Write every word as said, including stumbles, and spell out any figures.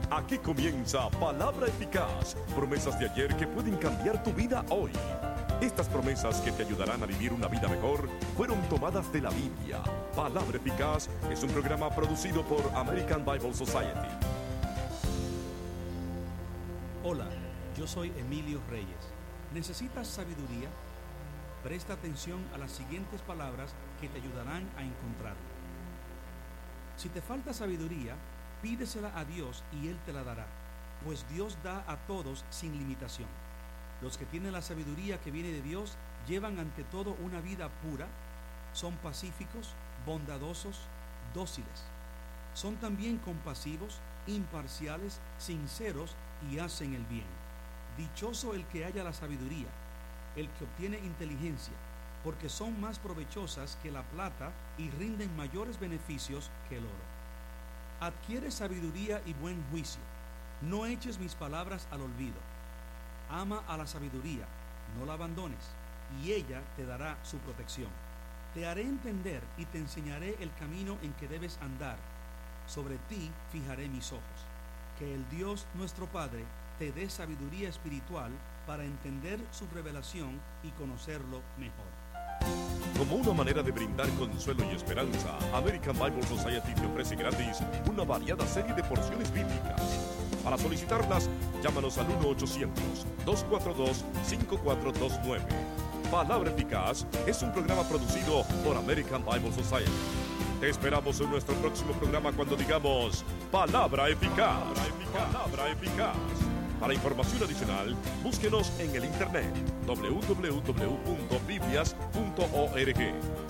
Aquí comienza Palabra Eficaz, promesas de ayer que pueden cambiar tu vida hoy. Estas promesas que te ayudarán a vivir una vida mejor fueron tomadas de la Biblia. Palabra Eficaz es un programa producido por American Bible Society. Hola, yo soy Emilio Reyes. ¿Necesitas sabiduría? Presta atención a las siguientes palabras que te ayudarán a encontrarla. Si te falta sabiduría, pídesela a Dios y Él te la dará, pues Dios da a todos sin limitación. Los que tienen la sabiduría que viene de Dios llevan ante todo una vida pura, son pacíficos, bondadosos, dóciles. Son también compasivos, imparciales, sinceros y hacen el bien. Dichoso el que haya la sabiduría, el que obtiene inteligencia, porque son más provechosas que la plata y rinden mayores beneficios que el oro. Adquiere sabiduría y buen juicio. No eches mis palabras al olvido. Ama a la sabiduría, no la abandones, y ella te dará su protección. Te haré entender y te enseñaré el camino en que debes andar. Sobre ti fijaré mis ojos. Que el Dios nuestro Padre te dé sabiduría espiritual para entender su revelación y conocerlo mejor. Como una manera de brindar consuelo y esperanza, American Bible Society te ofrece gratis una variada serie de porciones bíblicas. Para solicitarlas, llámanos al uno ochocientos, dos cuatro dos, cinco cuatro dos nueve. Palabra Eficaz es un programa producido por American Bible Society. Te esperamos en nuestro próximo programa cuando digamos Palabra Eficaz. Palabra Eficaz. Palabra Eficaz. Para información adicional, búsquenos en el internet doble u doble u doble u punto biblias punto org.